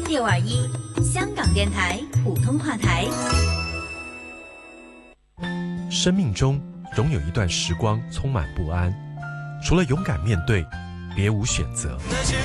FM621，香港电台普通话台。 生命中总有一段时光充满不安，除了勇敢面对，别无选择。